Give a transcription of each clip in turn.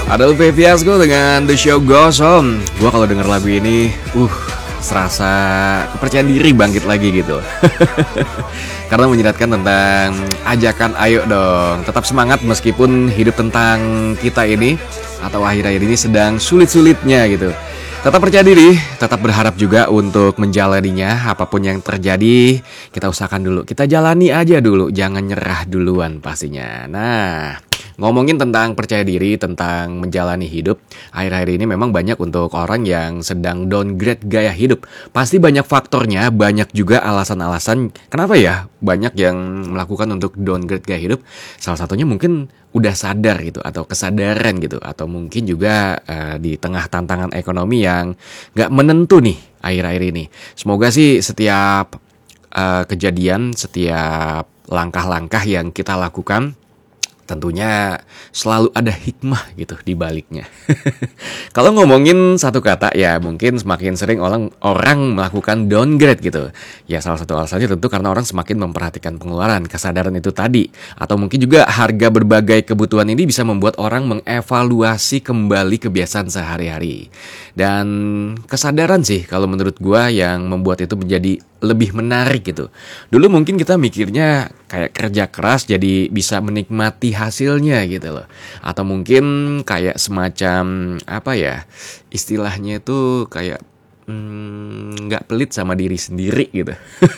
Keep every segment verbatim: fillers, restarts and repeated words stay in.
Ada Lupe Fiasco dengan The Show Goes On. Gue kalau denger lagu ini, uh, serasa kepercayaan diri bangkit lagi gitu. Karena menyiratkan tentang ajakan ayo dong, tetap semangat meskipun hidup tentang kita ini atau akhir-akhir ini sedang sulit-sulitnya gitu. Tetap percaya diri, tetap berharap juga untuk menjalaninya. Apapun yang terjadi, kita usahakan dulu, kita jalani aja dulu, jangan nyerah duluan pastinya. Nah, ngomongin tentang percaya diri, tentang menjalani hidup, akhir-akhir ini memang banyak untuk orang yang sedang downgrade gaya hidup. Pasti banyak faktornya, banyak juga alasan-alasan kenapa ya banyak yang melakukan untuk downgrade gaya hidup. Salah satunya mungkin udah sadar gitu, atau kesadaran gitu, atau mungkin juga uh, di tengah tantangan ekonomi yang gak menentu nih akhir-akhir ini. Semoga sih setiap uh, kejadian, setiap langkah-langkah yang kita lakukan tentunya selalu ada hikmah gitu di baliknya. Kalau ngomongin satu kata ya mungkin semakin sering orang orang melakukan downgrade gitu. Ya salah satu alasannya tentu karena orang semakin memperhatikan pengeluaran, kesadaran itu tadi. Atau mungkin juga harga berbagai kebutuhan ini bisa membuat orang mengevaluasi kembali kebiasaan sehari-hari. Dan kesadaran sih kalau menurut gua yang membuat itu menjadi lebih menarik gitu. Dulu mungkin kita mikirnya kayak kerja keras jadi bisa menikmati hasilnya gitu loh. Atau mungkin kayak semacam apa ya, istilahnya itu kayak nggak hmm, pelit sama diri sendiri gitu.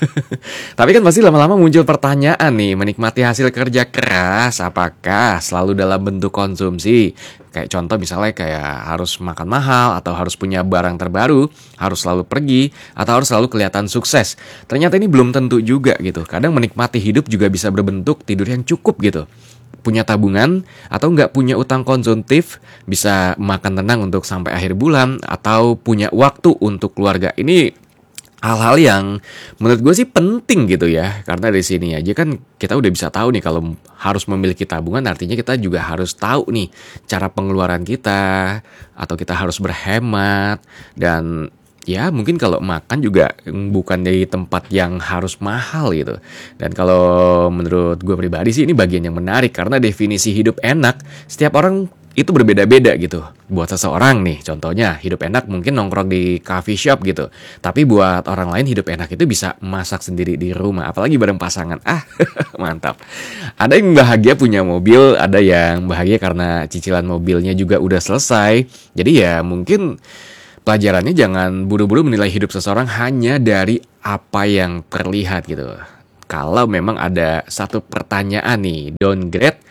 Tapi kan pasti lama-lama muncul pertanyaan nih, menikmati hasil kerja keras apakah selalu dalam bentuk konsumsi? Kayak contoh misalnya kayak harus makan mahal, atau harus punya barang terbaru, harus selalu pergi, atau harus selalu kelihatan sukses. Ternyata ini belum tentu juga gitu. Kadang menikmati hidup juga bisa berbentuk tidur yang cukup gitu, punya tabungan, atau nggak punya utang konsumtif, bisa makan tenang untuk sampai akhir bulan, atau punya waktu untuk keluarga. Ini hal-hal yang menurut gue sih penting gitu ya. Karena dari sini aja kan kita udah bisa tahu nih kalau harus memiliki tabungan, artinya kita juga harus tahu nih cara pengeluaran kita, atau kita harus berhemat. Dan ya mungkin kalau makan juga bukan dari tempat yang harus mahal gitu. Dan kalau menurut gue pribadi sih ini bagian yang menarik, karena definisi hidup enak setiap orang itu berbeda-beda gitu. Buat seseorang nih contohnya hidup enak mungkin nongkrong di coffee shop gitu. Tapi buat orang lain hidup enak itu bisa masak sendiri di rumah, apalagi bareng pasangan. Ah, mantap. Ada yang bahagia punya mobil, ada yang bahagia karena cicilan mobilnya juga udah selesai. Jadi ya mungkin pelajarannya jangan buru-buru menilai hidup seseorang hanya dari apa yang terlihat gitu. Kalau memang ada satu pertanyaan nih, downgrade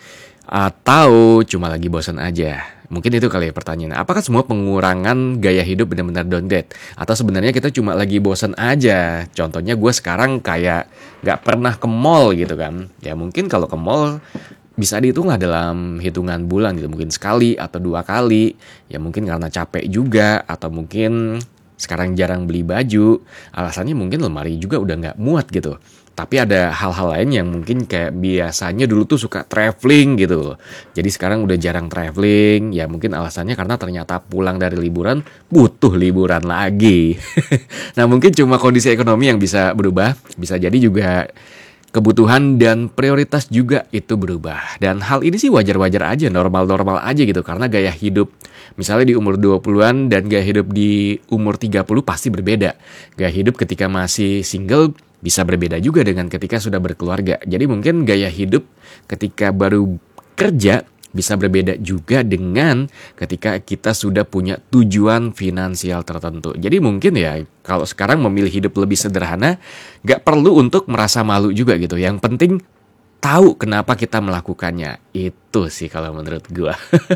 atau cuma lagi bosan aja? Mungkin itu kali ya pertanyaannya. Apakah semua pengurangan gaya hidup benar-benar downgrade? Atau sebenarnya kita cuma lagi bosan aja? Contohnya gue sekarang kayak gak pernah ke mall gitu kan. Ya mungkin kalau ke mall bisa dihitung lah dalam hitungan bulan gitu, mungkin sekali atau dua kali. Ya mungkin karena capek juga, atau mungkin sekarang jarang beli baju, alasannya mungkin lemari juga udah gak muat gitu. Tapi ada hal-hal lain yang mungkin kayak biasanya dulu tuh suka traveling gitu, jadi sekarang udah jarang traveling. Ya mungkin alasannya karena ternyata pulang dari liburan butuh liburan lagi. Nah mungkin cuma kondisi ekonomi yang bisa berubah, bisa jadi juga kebutuhan dan prioritas juga itu berubah. Dan hal ini sih wajar-wajar aja, normal-normal aja gitu. Karena gaya hidup misalnya di umur dua puluhan dan gaya hidup di umur tiga puluh pasti berbeda. Gaya hidup ketika masih single bisa berbeda juga dengan ketika sudah berkeluarga. Jadi mungkin gaya hidup ketika baru kerja bisa berbeda juga dengan ketika kita sudah punya tujuan finansial tertentu. Jadi mungkin ya kalau sekarang memilih hidup lebih sederhana, gak perlu untuk merasa malu juga gitu. Yang penting tahu kenapa kita melakukannya. Itu sih kalau menurut gua.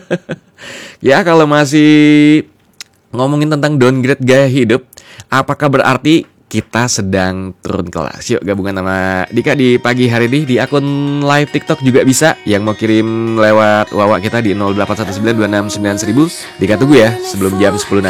Ya kalau masih ngomongin tentang downgrade gaya hidup, apakah berarti kita sedang turun kelas? Yuk gabungan sama Dika di pagi hari ini di akun live TikTok juga bisa. Yang mau kirim lewat wawa kita di nol delapan satu sembilan dua enam sembilan seribu, Dika tunggu ya sebelum jam sepuluh nanti.